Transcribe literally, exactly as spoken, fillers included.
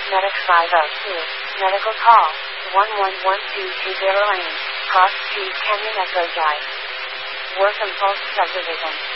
Medic five oh two. Medical call. one one one two two zero Lane. Cross Street, Canyon Echo Drive. Wortham Pulse Subdivision.